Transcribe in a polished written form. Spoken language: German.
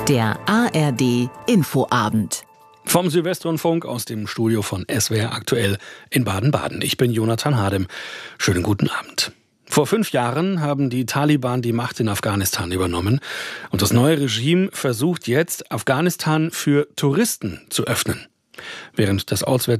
Der ARD Infoabend. Vom Südwestrundfunk aus dem Studio von SWR aktuell in Baden-Baden. Ich bin Jonathan Hadem. Schönen guten Abend. Vor 5 Jahren haben die Taliban die Macht in Afghanistan übernommen. Und das neue Regime versucht jetzt, Afghanistan für Touristen zu öffnen. Während das